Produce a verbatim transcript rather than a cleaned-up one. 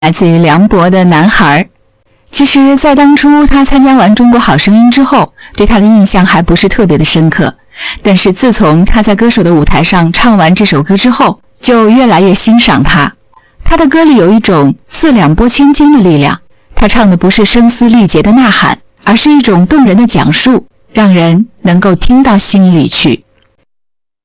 来自于梁博的男孩。其实在当初他参加完中国好声音之后，对他的印象还不是特别的深刻，但是自从他在歌手的舞台上唱完这首歌之后，就越来越欣赏他。他的歌里有一种四两拨千斤的力量，他唱的不是声嘶力竭的呐喊，而是一种动人的讲述，让人能够听到心里去。